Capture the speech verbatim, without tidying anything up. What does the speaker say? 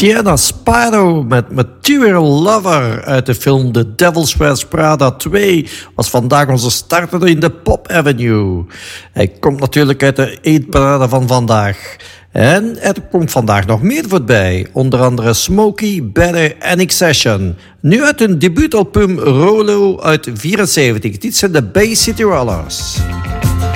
Sienna Sparrow met Material Lover uit de film The Devil's Wears Prada twee was vandaag onze starter in de Pop Avenue. Hij komt natuurlijk uit de eetparade van vandaag. En er komt vandaag nog meer voorbij. Onder andere Smokey, Better en Accession. Nu uit hun debuutalbum Rolo uit vierenzeventig. Dit zijn de Bay City Rollers.